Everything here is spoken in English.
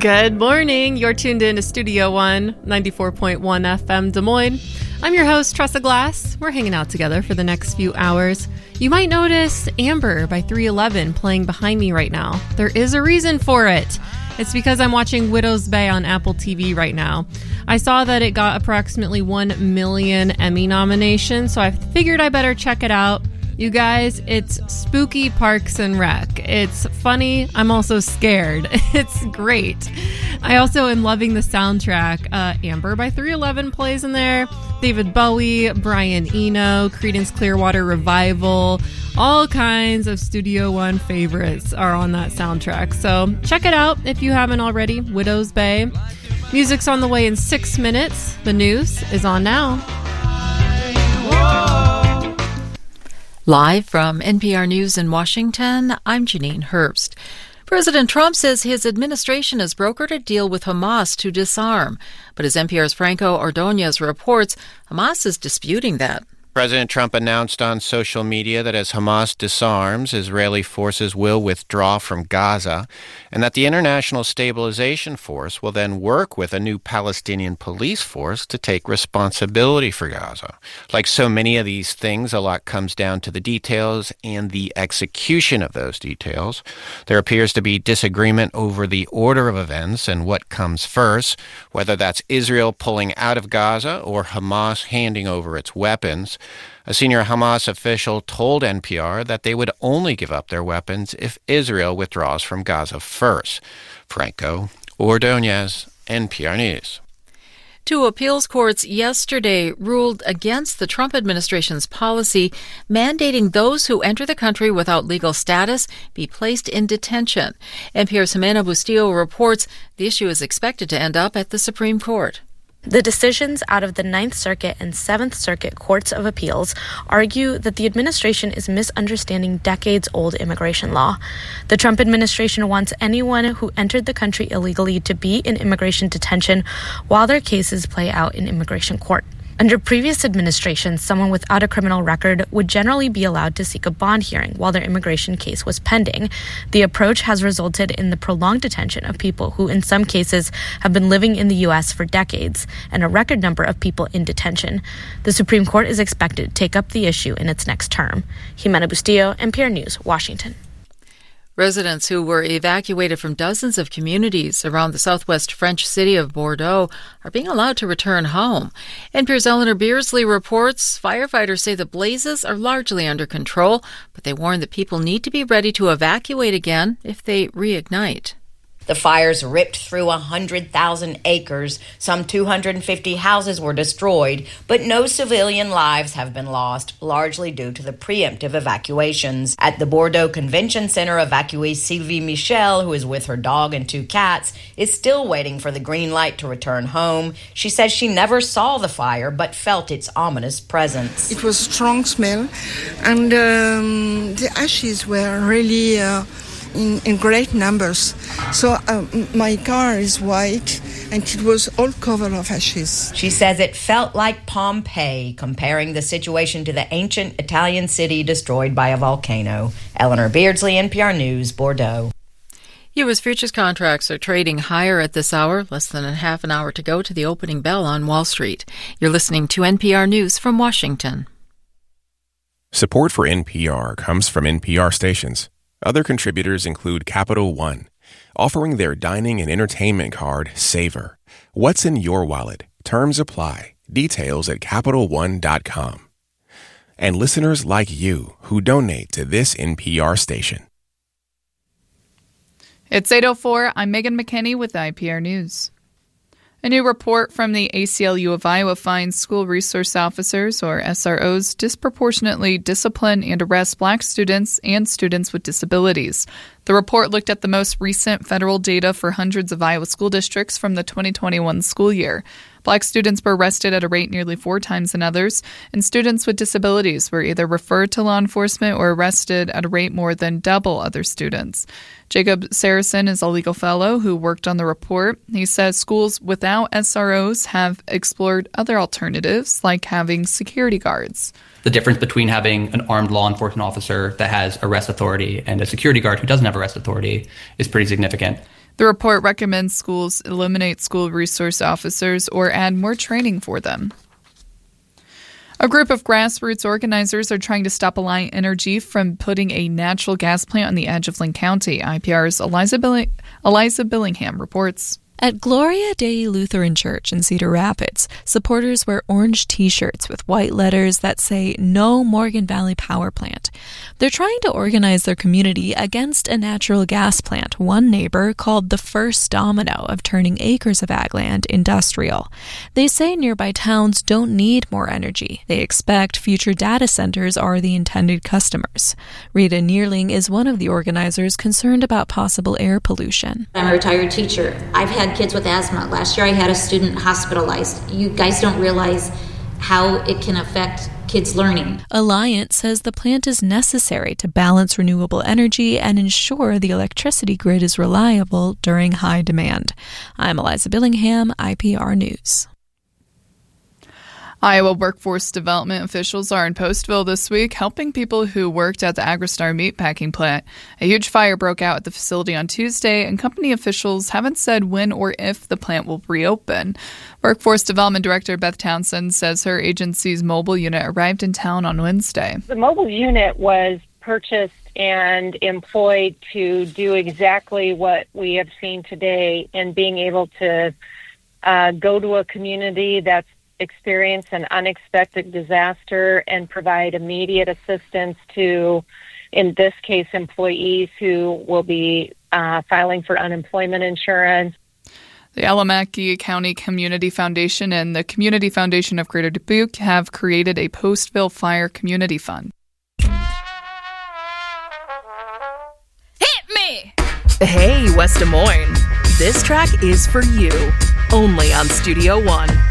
Good morning. You're tuned in to Studio One, 94.1 FM Des Moines. I'm your host, Tressa Glass. We're hanging out together for the next few hours. You might notice Amber by 311 playing behind me right now. There is a reason for it. It's because I'm watching Widow's Bay on Apple TV right now. I saw that it got approximately 1 million Emmy nominations, so I figured I better check it out. You guys, it's spooky Parks and Rec. It's funny. I'm also scared. It's great. I also am loving the soundtrack. Amber by 311 plays in there. David Bowie, Brian Eno, Creedence Clearwater Revival. All kinds of Studio One favorites are on that soundtrack. So check it out if you haven't already. Widow's Bay. Music's on the way in 6 minutes. The news is on now. Whoa. Live from NPR News in Washington, I'm Janine Herbst. President Trump says his administration has brokered a deal with Hamas to disarm. But as NPR's Franco Ordonez reports, Hamas is disputing that. President Trump announced on social media that as Hamas disarms, Israeli forces will withdraw from Gaza, and that the International Stabilization Force will then work with a new Palestinian police force to take responsibility for Gaza. Like so many of these things, a lot comes down to the details and the execution of those details. There appears to be disagreement over the order of events and what comes first, whether that's Israel pulling out of Gaza or Hamas handing over its weapons. A senior Hamas official told NPR that they would only give up their weapons if Israel withdraws from Gaza first. Franco Ordonez, NPR News. Two appeals courts yesterday ruled against the Trump administration's policy mandating those who enter the country without legal status be placed in detention. NPR's Jimena Bustillo reports the issue is expected to end up at the Supreme Court. The decisions out of the Ninth Circuit and Seventh Circuit Courts of Appeals argue that the administration is misunderstanding decades-old immigration law. The Trump administration wants anyone who entered the country illegally to be in immigration detention while their cases play out in immigration court. Under previous administrations, someone without a criminal record would generally be allowed to seek a bond hearing while their immigration case was pending. The approach has resulted in the prolonged detention of people who, in some cases, have been living in the U.S. for decades, and a record number of people in detention. The Supreme Court is expected to take up the issue in its next term. Jimena Bustillo, NPR News, Washington. Residents who were evacuated from dozens of communities around the southwest French city of Bordeaux are being allowed to return home. NPR's Eleanor Beardsley reports firefighters say the blazes are largely under control, but they warn that people need to be ready to evacuate again if they reignite. The fires ripped through 100,000 acres. Some 250 houses were destroyed, but no civilian lives have been lost, largely due to the preemptive evacuations. At the Bordeaux Convention Center, evacuee Sylvie Michel, who is with her dog and 2 cats, is still waiting for the green light to return home. She says she never saw the fire, but felt its ominous presence. It was a strong smell, and the ashes were really in great numbers. So my car is white and it was all covered of ashes. She says it felt like Pompeii, comparing the situation to the ancient Italian city destroyed by a volcano. Eleanor Beardsley, NPR News, Bordeaux. U.S. futures contracts are trading higher at this hour, less than a half an hour to go to the opening bell on Wall Street. You're listening to NPR News from Washington. Support for NPR comes from NPR stations. Other contributors include Capital One, offering their dining and entertainment card, Savor. What's in your wallet? Terms apply. Details at CapitalOne.com. And listeners like you who donate to this NPR station. It's 8:04. I'm Megan McKinney with IPR News. A new report from the ACLU of Iowa finds school resource officers, or SROs, disproportionately discipline and arrest Black students and students with disabilities. The report looked at the most recent federal data for hundreds of Iowa school districts from the 2021 school year. Black students were arrested at a rate nearly 4 times than others, and students with disabilities were either referred to law enforcement or arrested at a rate more than double other students. Jacob Saracen is a legal fellow who worked on the report. He says schools without SROs have explored other alternatives, like having security guards. The difference between having an armed law enforcement officer that has arrest authority and a security guard who doesn't have arrest authority is pretty significant. The report recommends schools eliminate school resource officers or add more training for them. A group of grassroots organizers are trying to stop Alliant Energy from putting a natural gas plant on the edge of Linn County. IPR's Eliza Billingham reports. At Gloria Dei Lutheran Church in Cedar Rapids, supporters wear orange T-shirts with white letters that say, "No Morgan Valley Power Plant." They're trying to organize their community against a natural gas plant one neighbor called the first domino of turning acres of ag land industrial. They say nearby towns don't need more energy. They expect future data centers are the intended customers. Rita Neerling is one of the organizers concerned about possible air pollution. I'm a retired teacher. I've had kids with asthma. Last year I had a student hospitalized. You guys don't realize how it can affect kids' learning. Alliant says the plant is necessary to balance renewable energy and ensure the electricity grid is reliable during high demand. I'm Eliza Billingham, IPR News. Iowa workforce development officials are in Postville this week, helping people who worked at the Agristar meatpacking plant. A huge fire broke out at the facility on Tuesday, and company officials haven't said when or if the plant will reopen. Workforce Development Director Beth Townsend says her agency's mobile unit arrived in town on Wednesday. The mobile unit was purchased and employed to do exactly what we have seen today in being able to go to a community that's experience an unexpected disaster and provide immediate assistance to, in this case, employees who will be filing for unemployment insurance. The Alamance County Community Foundation and the Community Foundation of Greater Dubuque have created a Postville Fire Community Fund. Hit me! Hey, West Des Moines. This track is for you, only on Studio One.